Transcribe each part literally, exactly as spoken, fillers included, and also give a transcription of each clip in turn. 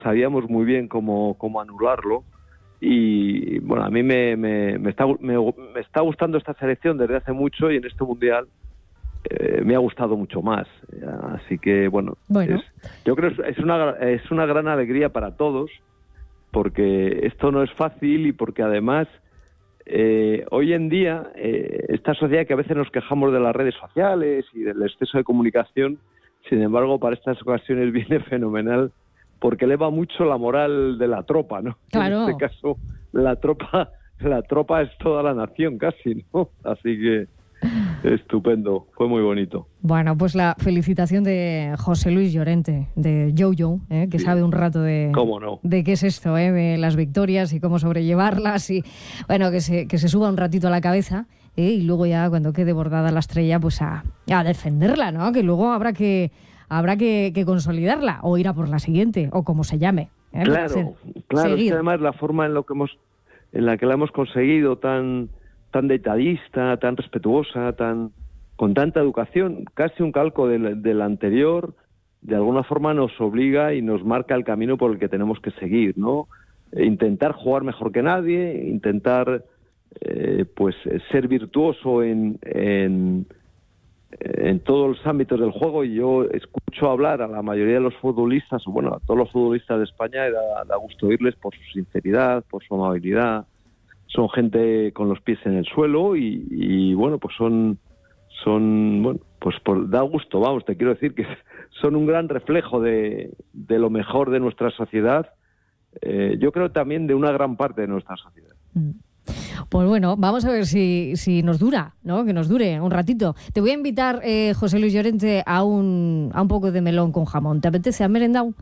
sabíamos muy bien cómo, cómo anularlo. Y bueno, a mí me, me, me, está, me, me está gustando esta selección desde hace mucho, y en este Mundial eh, me ha gustado mucho más. Así que bueno, bueno. Es, yo creo que es una, es una gran alegría para todos, porque esto no es fácil y porque además eh, hoy en día eh, esta sociedad que a veces nos quejamos de las redes sociales y del exceso de comunicación, sin embargo para estas ocasiones viene fenomenal, porque eleva mucho la moral de la tropa, ¿no? Claro. En este caso, la tropa, la tropa es toda la nación casi, ¿no? Así que estupendo, fue muy bonito. Bueno, pues la felicitación de José Luis Llorente, de Jojo, ¿eh? que sí. sabe un rato de, ¿Cómo no? de qué es esto, ¿eh? de las victorias y cómo sobrellevarlas, y bueno, que se, que se suba un ratito a la cabeza, ¿eh? y luego ya cuando quede bordada la estrella, pues a, a defenderla, ¿no? Que luego habrá que habrá que, que consolidarla o ir a por la siguiente, o como se llame. ¿eh? Claro, Se, claro, es que además la forma en, lo que hemos, en la que la hemos conseguido, tan, tan detallista, tan respetuosa, tan con tanta educación, casi un calco del, del anterior, de alguna forma nos obliga y nos marca el camino por el que tenemos que seguir, ¿no? E intentar jugar mejor que nadie, intentar eh, pues ser virtuoso en... en en todos los ámbitos del juego. Y yo escucho hablar a la mayoría de los futbolistas, bueno, a todos los futbolistas de España, y da, da gusto oírles por su sinceridad, por su amabilidad. Son gente con los pies en el suelo y, y bueno, pues son, son bueno, pues por, da gusto, vamos, te quiero decir que son un gran reflejo de, de lo mejor de nuestra sociedad, eh, yo creo también de una gran parte de nuestra sociedad. Mm. Pues bueno, vamos a ver si, si nos dura, ¿no? Que nos dure un ratito. Te voy a invitar, eh, José Luis Llorente, a un, a un poco de melón con jamón. ¿Te apetece? ¿Has merendado?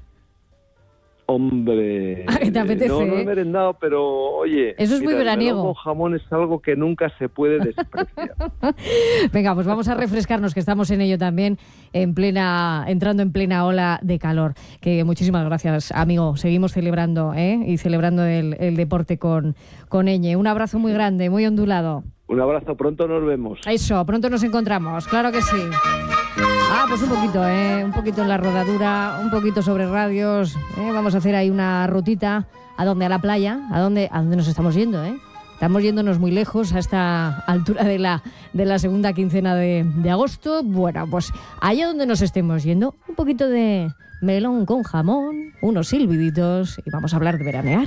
Hombre, ¿Te apetece, no, no he eh? merendado, pero oye, eso es mira, muy veraniego. El melón con jamón es algo que nunca se puede despreciar. Venga, pues vamos a refrescarnos, que estamos en ello también, en plena, entrando en plena ola de calor. Que muchísimas gracias, amigo. Seguimos celebrando, ¿eh? Y celebrando el, el deporte con, con Eñe. Un abrazo muy grande, muy ondulado. Un abrazo, pronto nos vemos. Eso, pronto nos encontramos, claro que sí. Ah, pues un poquito, ¿eh? Un poquito en la rodadura, un poquito sobre radios, ¿eh? Vamos a hacer ahí una rutita. ¿A dónde? A la playa. ¿A dónde? ¿A dónde nos estamos yendo, eh? Estamos yéndonos muy lejos, a esta altura de la, de la segunda quincena de, de agosto. Bueno, pues allá donde nos estemos yendo, un poquito de melón con jamón, unos silbiditos, y vamos a hablar de veranear.